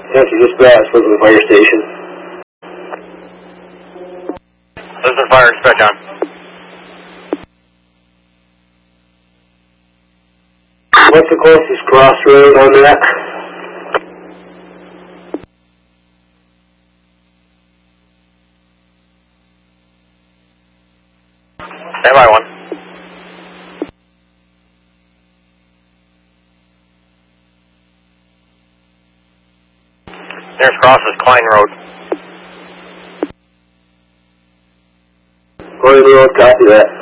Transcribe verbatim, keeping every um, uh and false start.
Nancy Dispatch, look at the fire station. This is fire, expect on. What's the closest crossroad on that? Stand by one. Nearest cross is Klein Road. Klein Road, copy that.